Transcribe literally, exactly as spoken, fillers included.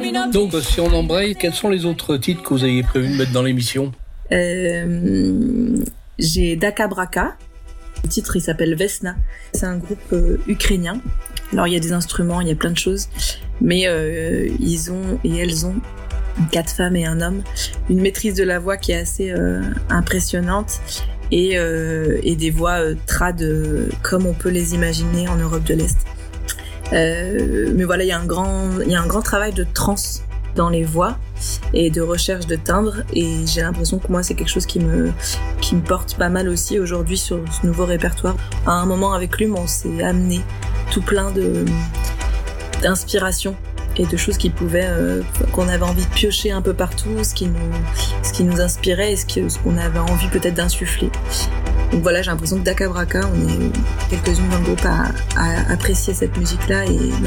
Donc, si on embraye, quels sont les autres titres que vous aviez prévu de mettre dans l'émission ? euh, J'ai Daka Braka. Le titre, il s'appelle Vesna. C'est un groupe euh, ukrainien. Alors, il y a des instruments, il y a plein de choses. Mais euh, ils ont et elles ont, quatre femmes et un homme, une maîtrise de la voix qui est assez euh, impressionnante. Et, euh, et des voix euh, trad euh, comme on peut les imaginer en Europe de l'Est. Euh, mais voilà, il y a un grand, il y a un grand travail de trance dans les voix et de recherche de timbres, et j'ai l'impression que moi c'est quelque chose qui me, qui me porte pas mal aussi aujourd'hui sur ce nouveau répertoire. À un moment avec Lume, on s'est amené tout plein de, d'inspiration et de choses qui pouvaient, euh, qu'on avait envie de piocher un peu partout, ce qui nous, ce qui nous inspirait et ce, que, ce qu'on avait envie peut-être d'insuffler. Donc voilà, j'ai l'impression que Daka Braka, on est quelques-unes dans le groupe à, à apprécier cette musique-là et